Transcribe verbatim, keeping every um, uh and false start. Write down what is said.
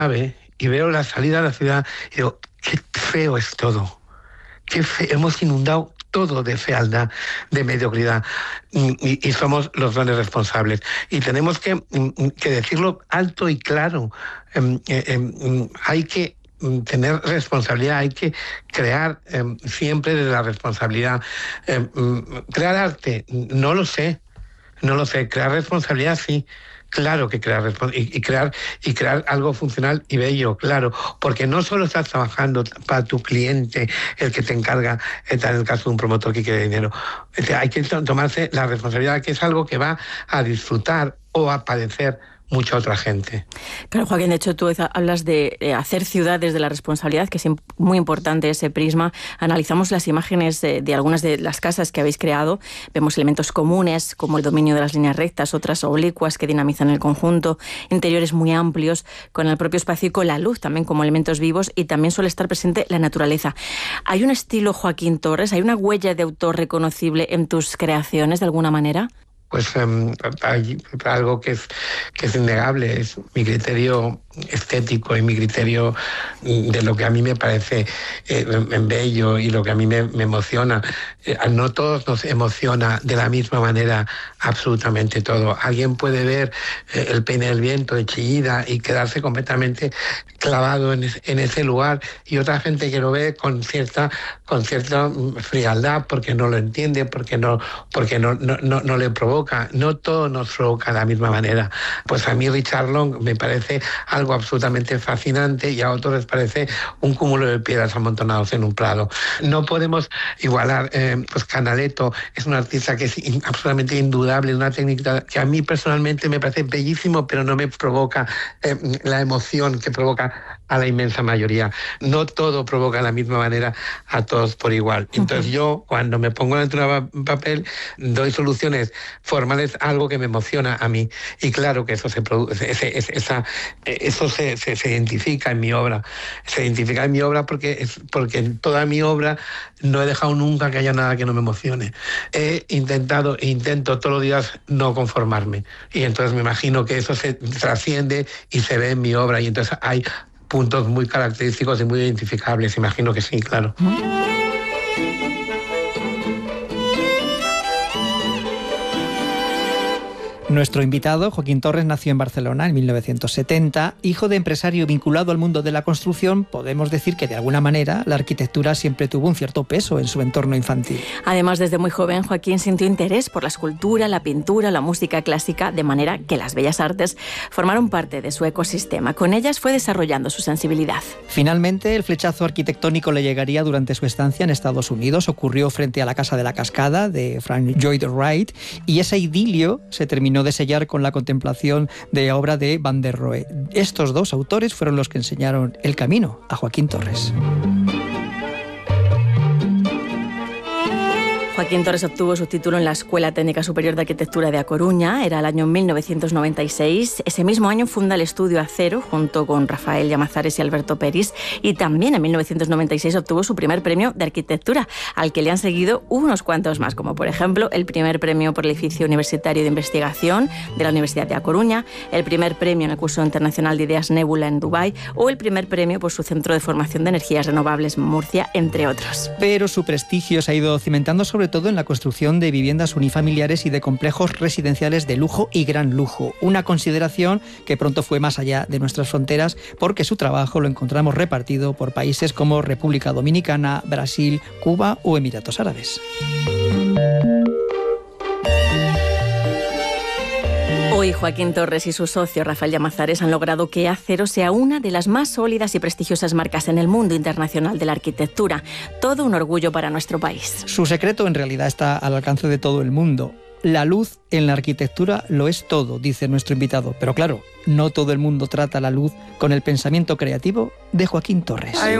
nave y veo la salida de la ciudad y digo, qué feo es todo. Qué feo. Hemos inundado todo de fealdad, de mediocridad, y, y somos los grandes responsables. Y tenemos que, que decirlo alto y claro. Eh, eh, eh, hay que tener responsabilidad, hay que crear eh, siempre desde la responsabilidad. Eh, crear arte, no lo sé, no lo sé. Crear responsabilidad, sí. Claro que crear y, y crear y crear algo funcional y bello, claro, porque no solo estás trabajando para tu cliente, el que te encarga, en el caso de un promotor que quiere dinero. O sea, hay que tomarse la responsabilidad, que es algo que va a disfrutar o a padecer mucha otra gente. Claro, Joaquín, de hecho tú hablas de hacer ciudad desde la responsabilidad, que es muy importante ese prisma. Analizamos las imágenes de, de algunas de las casas que habéis creado, vemos elementos comunes como el dominio de las líneas rectas, otras oblicuas que dinamizan el conjunto, interiores muy amplios con el propio espacio y con la luz también como elementos vivos, y también suele estar presente la naturaleza. ¿Hay un estilo, Joaquín Torres? ¿Hay una huella de autor reconocible en tus creaciones de alguna manera? Pues um, hay algo que es, que es innegable, es mi criterio estético y mi criterio de lo que a mí me parece eh, bello y lo que a mí me, me emociona. Eh, no todos nos emociona de la misma manera absolutamente todo. Alguien puede ver eh, el peine del viento de Chillida y quedarse completamente clavado en, es, en ese lugar, y otra gente que lo ve con cierta, con cierta frialdad porque no lo entiende, porque no, porque no, no, no, no le provoca. No todo nos provoca de la misma manera. Pues a mí Richard Long me parece algo absolutamente fascinante y a otros les parece un cúmulo de piedras amontonados en un prado. No podemos igualar, eh, pues Canaletto es un artista que es in, absolutamente indudable, una técnica que a mí personalmente me parece bellísimo, pero no me provoca eh, la emoción que provoca a la inmensa mayoría. No todo provoca de la misma manera a todos por igual. Entonces uh-huh. yo, cuando me pongo en el papel, doy soluciones formales a algo que me emociona a mí. Y claro que eso se produce, ese, ese, esa, eso se, se, se identifica en mi obra. Se identifica en mi obra porque, es, porque en toda mi obra no he dejado nunca que haya nada que no me emocione. He intentado e intento todos los días no conformarme. Y entonces me imagino que eso se trasciende y se ve en mi obra. Y entonces hay puntos muy característicos y muy identificables. Imagino que sí, claro. Nuestro invitado, Joaquín Torres, nació en Barcelona en mil novecientos setenta. Hijo de empresario vinculado al mundo de la construcción, podemos decir que de alguna manera la arquitectura siempre tuvo un cierto peso en su entorno infantil. Además, desde muy joven, Joaquín sintió interés por la escultura, la pintura, la música clásica, de manera que las bellas artes formaron parte de su ecosistema. Con ellas fue desarrollando su sensibilidad. Finalmente, el flechazo arquitectónico le llegaría durante su estancia en Estados Unidos. Ocurrió frente a la Casa de la Cascada de Frank Lloyd Wright, y ese idilio se terminó de sellar con la contemplación de obra de Van der Rohe. Estos dos autores fueron los que enseñaron el camino a Joaquín Torres. Joaquín Torres obtuvo su título en la Escuela Técnica Superior de Arquitectura de A Coruña, era el año mil novecientos noventa y seis. Ese mismo año funda el Estudio Acero junto con Rafael Llamazares y Alberto Peris, y también en mil novecientos noventa y seis obtuvo su primer premio de arquitectura, al que le han seguido unos cuantos más, como por ejemplo el primer premio por el edificio universitario de investigación de la Universidad de A Coruña, el primer premio en el curso internacional de ideas Nébula en Dubái, o el primer premio por su centro de formación de energías renovables Murcia, entre otros. Pero su prestigio se ha ido cimentando sobre todo en la construcción de viviendas unifamiliares y de complejos residenciales de lujo y gran lujo. Una consideración que pronto fue más allá de nuestras fronteras, porque su trabajo lo encontramos repartido por países como República Dominicana, Brasil, Cuba o Emiratos Árabes. Hoy Joaquín Torres y su socio Rafael Llamazares han logrado que Acero sea una de las más sólidas y prestigiosas marcas en el mundo internacional de la arquitectura. Todo un orgullo para nuestro país. Su secreto en realidad está al alcance de todo el mundo. La luz en la arquitectura lo es todo, dice nuestro invitado. Pero claro, no todo el mundo trata la luz con el pensamiento creativo de Joaquín Torres.